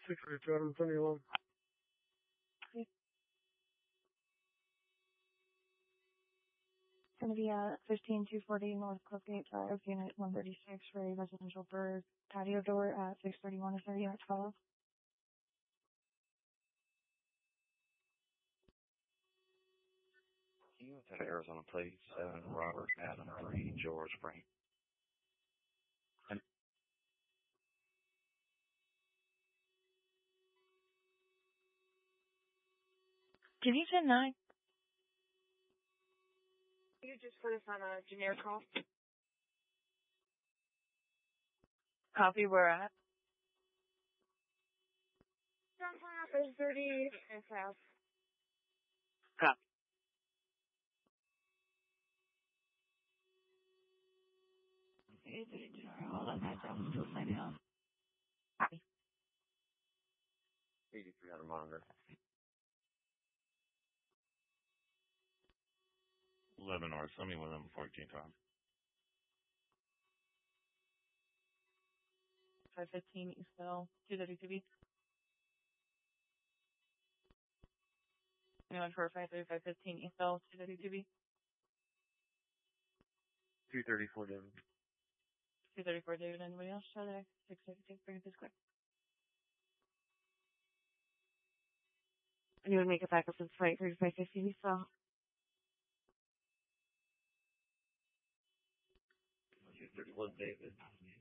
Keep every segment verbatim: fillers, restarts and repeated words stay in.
six two hundred twenty-one. It's going to be at fifteen two forty North Cliffgate Drive, Unit one thirty-six, for a residential bird patio door at six thirty-one to thirty at twelve. You went to Arizona Place, seven, Robert, Adam, three, George, Frank. And Did you say nine? You just put us on a generic call. Copy where at? Downtown office thirty and south. Copy. Hold on, that's I'm still signing on. Copy. eighty-three hundred monitor. eleven hours. Send me with them fourteen times. five fifteen Eastville, two thirty-two B. Anyone for five thirty, five fifteen Eastville, two thirty-two B? two thirty-four, David. two thirty-four David. Anybody else? Try there. six fifty-two. Bring it this quick. Anyone make it back up to five thirty, five fifteen Eastville? two thirty-one, David.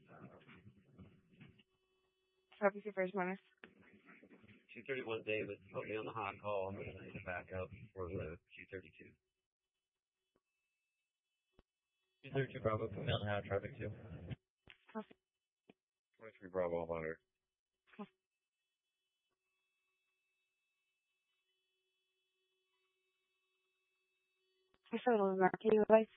Copy your first monitor. two thirty-one, David. Put me on the hot call. I'm going to need to back up for the two thirty-two. two thirty-two, Bravo. Put me on the hot traffic, too. Copy. twenty-three, Bravo, monitor. I saw a little marketing device.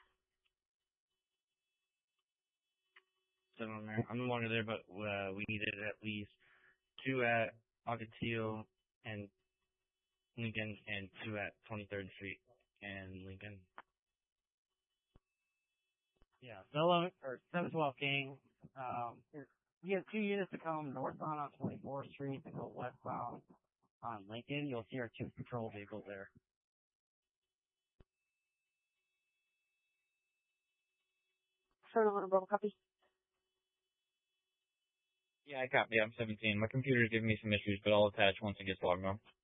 Seven on there. I'm no longer there, but uh, we needed at least two at Ocotillo and Lincoln, and two at twenty-third Street and Lincoln. Yeah, Villa or seven twelve King. Um, you have two units to come northbound on twenty-fourth Street and go westbound on Lincoln. You'll see our two patrol vehicles there. Sorry, a little bubble copy. Yeah, I copy. I'm seventeen. My computer's giving me some issues, but I'll attach once it gets logged on.